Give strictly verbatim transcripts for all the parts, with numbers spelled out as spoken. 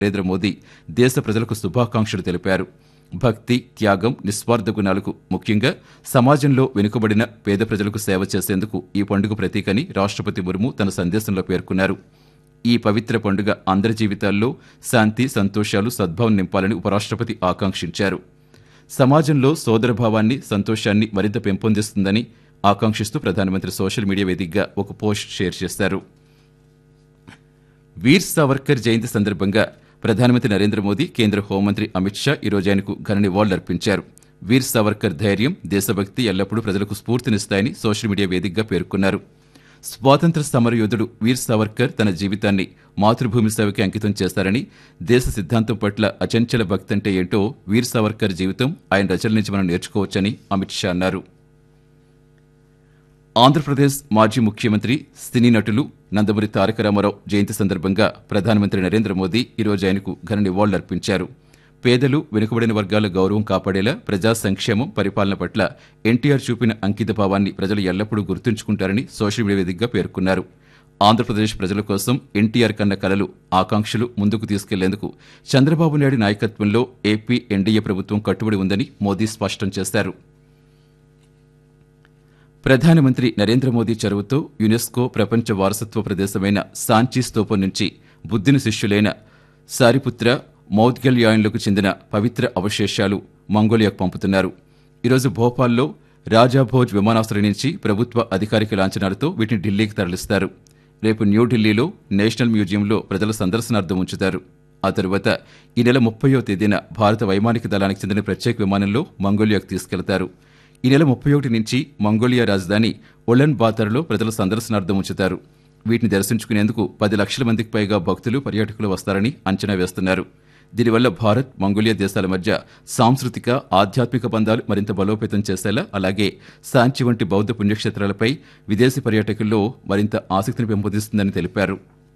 నరేంద్ర మోదీ దేశ ప్రజలకు శుభాకాంక్షలు తెలిపారు. భక్తి, త్యాగం, నిస్వార్థ గుణాలకు ముఖ్యంగా సమాజంలో వెనుకబడిన పేద ప్రజలకు సేవ చేసేందుకు ఈ పండుగ ప్రతీకని రాష్ట్రపతి ముర్ము తన సందేశంలో పేర్కొన్నారు. ఈ పవిత్ర పండుగ అందరి జీవితాల్లో శాంతి, సంతోషాలు, సద్భావం నింపాలని ఉపరాష్ట్రపతి ఆకాంక్షించారు. సమాజంలో సోదరభావాన్ని, సంతోషాన్ని మరింత పెంపొందిస్తుందని ఆకాంక్షిస్తూ ప్రధానమంత్రి సోషల్ మీడియా వేదికగా ఒక పోస్ట్ షేర్ చేశారు. వీర్ సావర్కర్ జయంతి సందర్భంగా ప్రధానమంత్రి నరేంద్ర మోదీ, కేంద్ర హోంమంత్రి అమిత్ షా ఈరోజు ఆయనకు ఘన నివాళులర్పించారు. వీర్ సావర్కర్ ధైర్యం, దేశభక్తి ఎల్లప్పుడూ ప్రజలకు స్ఫూర్తినిస్తాయని సోషల్ మీడియా వేదికగా పేర్కొన్నారు. స్వాతంత్ర సమరయోధుడు వీర్ సావర్కర్ తన జీవితాన్ని మాతృభూమి సేవకి అంకితం చేశారని, దేశ సిద్ధాంతం పట్ల అచంచల భక్తి అంటే ఏంటో వీర్ సావర్కర్ జీవితం, ఆయన రచనల నుంచి మనం నేర్చుకోవచ్చని అమిత్ షా అన్నారు. ఆంధ్రప్రదేశ్ మాజీ ముఖ్యమంత్రి, సినీ నటులు నందమూరి తారక రామారావు జయంతి సందర్భంగా ప్రధానమంత్రి నరేంద్ర మోదీ ఈరోజు ఆయనకు ఘన నివాళులర్పించారు. పేదలు, వెనుకబడిన వర్గాల గౌరవం కాపాడేలా ప్రజా సంక్షేమం, పరిపాలన పట్ల ఎన్టీఆర్ చూపిన అంకిత భావాన్ని ప్రజలు ఎల్లప్పుడూ గుర్తుంచుకుంటారని సోషల్ మీడియా వేదికగా పేర్కొన్నారు. ఆంధ్రప్రదేశ్ ప్రజల కోసం ఎన్టీఆర్ కన్న కలలు, ఆకాంక్షలు ముందుకు తీసుకెళ్లేందుకు చంద్రబాబు నాయుడు నాయకత్వంలో ఏపీ ఎన్డీఏ ప్రభుత్వం కట్టుబడి ఉందని మోదీ స్పష్టం చేశారు. ప్రధానమంత్రి నరేంద్ర మోదీ చొరవతో యునెస్కో ప్రపంచ వారసత్వ ప్రదేశమైన సాంచీ స్తూపం నుంచి బుద్ధుని శిష్యులైన సారిపుత్ర, మౌద్గల్యాయన్లకు చెందిన పవిత్ర అవశేషాలు మంగోలియాకు పంపుతున్నారు. ఈరోజు భోపాల్లో రాజాభోజ్ విమానాశ్రయం నుంచి ప్రభుత్వ అధికారిక లాంఛనాలతో వీటిని ఢిల్లీకి తరలిస్తారు. రేపు న్యూఢిల్లీలో నేషనల్ మ్యూజియంలో ప్రజల సందర్శనార్థం ఉంచుతారు. ఆ తరువాత ఈ నెల ముప్పయో తేదీన భారత వైమానిక దళానికి చెందిన ప్రత్యేక విమానంలో మంగోలియాకు తీసుకెళ్తారు. ఈ నెల ముప్పై ఒకటి నుంచి మంగోలియా రాజధాని ఉలన్ బాతర్లో ప్రజల సందర్శనార్థం ఉంచుతారు. వీటిని దర్శించుకునేందుకు పది లక్షల మందికి పైగా భక్తులు, పర్యాటకులు వస్తారని అంచనా వేస్తున్నారు. దీనివల్ల భారత్, మంగోలియా దేశాల మధ్య సాంస్కృతిక, ఆధ్యాత్మిక బంధాలు మరింత బలోపేతం చేసేలా, అలాగే సాంచి వంటి బౌద్ధ పుణ్యక్షేత్రాలపై విదేశీ పర్యాటకుల్లో మరింత ఆసక్తిని పెంపొందిస్తుందని తెలిపారు.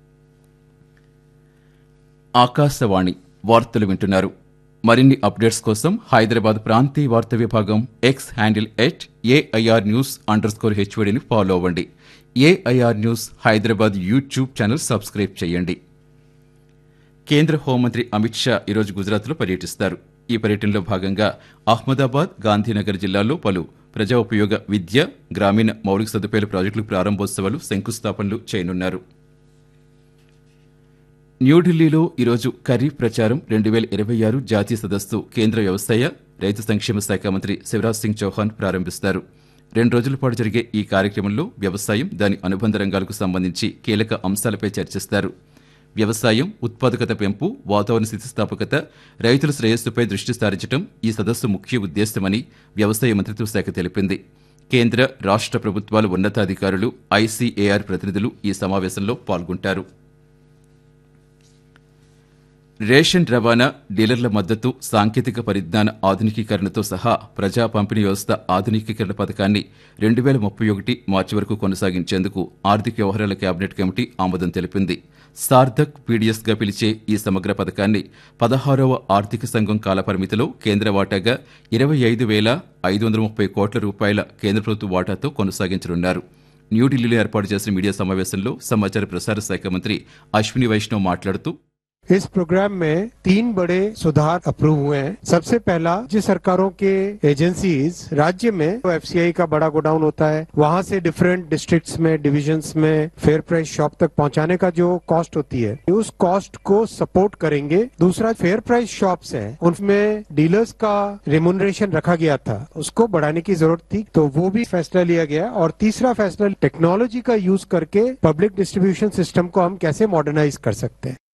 ఆకాశవాణి వార్తలు వింటున్నారు. మరిన్ని అప్డేట్స్ కోసం హైదరాబాద్ ప్రాంతీయ వార్తా విభాగం X handle at AIR news under score హెచ్వడిని follow అవ్వండి. AIR news Hyderabad YouTube channel subscribe చేయండి. కేంద్ర హోంమంత్రి అమిత్ షా ఈరోజు గుజరాత్లో పర్యటిస్తారు. ఈ పర్యటనలో భాగంగా అహ్మదాబాద్, గాంధీనగర్ జిల్లాల్లో పలు ప్రజా ఉపయోగ విద్య, గ్రామీణ మౌలిక సదుపాయాల ప్రాజెక్టుల ప్రారంభోత్సవాలు, శంకుస్థాపనలు చేయనున్నారు. న్యూఢిల్లీలో ఈరోజు ఖరీఫ్ ప్రచారం రెండు వేల ఇరవై ఆరు జాతీయ సదస్సు కేంద్ర వ్యవసాయ, రైతు సంక్షేమ శాఖ మంత్రి శివరాజ్ సింగ్ చౌహాన్ ప్రారంభిస్తారు. రెండు రోజుల పాటు జరిగే ఈ కార్యక్రమంలో వ్యవసాయం, దాని అనుబంధ రంగాలకు సంబంధించి కీలక అంశాలపై చర్చిస్తారు. వ్యవసాయం, ఉత్పాదకత పెంపు, వాతావరణ స్థితిస్థాపకత, రైతుల శ్రేయస్సుపై దృష్టి సారించడం ఈ సదస్సు ముఖ్య ఉద్దేశమని వ్యవసాయ మంత్రిత్వ శాఖ తెలిపింది. కేంద్ర, రాష్ట్ర ప్రభుత్వాల ఉన్నతాధికారులు, ఐసీఏఆర్ ప్రతినిధులు ఈ సమావేశంలో పాల్గొంటారు. రేషన్ రవాణా, డీలర్ల మద్దతు, సాంకేతిక పరిజ్ఞాన ఆధునికీకరణతో సహా ప్రజా పంపిణీ వ్యవస్థ ఆధునికీకరణ పథకాన్ని రెండు వేల ముప్పై ఒకటి మార్చి వరకు కొనసాగించేందుకు ఆర్థిక వ్యవహారాల కేబినెట్ కమిటీ ఆమోదం తెలిపింది. సార్థక్ పీడీఎస్ గా పిలిచే ఈ సమగ్ర పథకాన్ని పదహారవ ఆర్థిక సంఘం కాలపరిమితిలో కేంద్ర వాటాగా ఇరవై ఐదు వేల ఐదు వందల ముప్పై కోట్ల రూపాయల కేంద్ర ప్రభుత్వ వాటాతో కొనసాగించనున్నారు. న్యూఢిల్లీలో ఏర్పాటు చేసిన మీడియా సమావేశంలో సమాచార ప్రసార శాఖ మంత్రి అశ్విని వైష్ణవ్ మాట్లాడుతూ, इस प्रोग्राम में तीन बड़े सुधार अप्रूव हुए हैं. सबसे पहला, राज्य सरकारों के एजेंसीज राज्य में एफसीआई का बड़ा गोडाउन होता है, वहां से डिफरेंट डिस्ट्रिक्ट्स में, डिविजन्स में फेयर प्राइस शॉप तक पहुंचाने का जो कॉस्ट होती है, उस कॉस्ट को सपोर्ट करेंगे. दूसरा, फेयर प्राइस शॉप्स हैं, उनमें डीलर्स का रेम्यूनरेशन रखा गया था, उसको बढ़ाने की जरूरत थी, तो वो भी फैसला लिया गया. और तीसरा फैसला, टेक्नोलॉजी का यूज करके पब्लिक डिस्ट्रीब्यूशन सिस्टम को हम कैसे मॉडर्नाइज कर सकते हैं.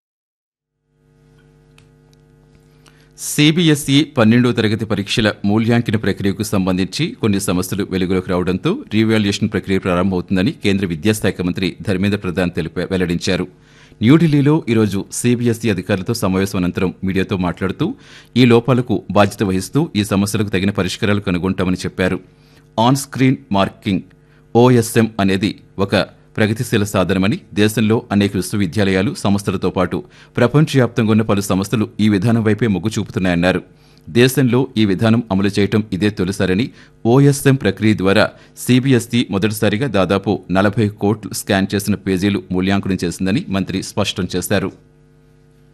సీబీఎస్ఈ పన్నెండో తరగతి పరీక్షల మూల్యాంకన ప్రక్రియకు సంబంధించి కొన్ని సమస్యలు వెలుగులోకి రావడంతో రీవాల్యుయేషన్ ప్రక్రియ ప్రారంభమవుతుందని కేంద్ర విద్యాశాఖ మంత్రి ధర్మేంద్ర ప్రధాన్ తెలిపా వెల్లడించారు. న్యూఢిల్లీలో ఈరోజు సీబీఎస్ఈ అధికారులతో సమావేశం అనంతరం మీడియాతో మాట్లాడుతూ ఈ లోపాలకు బాధ్యత వహిస్తూ ఈ సమస్యలకు తగిన పరిష్కారాలు కనుగొంటామని చెప్పారు. ఆన్ స్క్రీన్ మార్కింగ్ ఓఎస్ఎం అనేది ఒక ప్రగతిశీల సాధనమని, దేశంలో అనేక విశ్వవిద్యాలయాలు, సంస్థలతో పాటు ప్రపంచవ్యాప్తంగా ఉన్న పలు సంస్థలు ఈ విధానం వైపే మొగ్గు చూపుతున్నాయన్నారు. దేశంలో ఈ విధానం అమలు చేయడం ఇదే తొలిసారని, ఓఎస్ఎం ప్రక్రియ ద్వారా సీబీఎస్ఈ మొదటిసారిగా దాదాపు నలభై కోట్లు స్కాన్ చేసిన పేజీలు మూల్యాంకనం చేసిందని మంత్రి స్పష్టం చేశారు.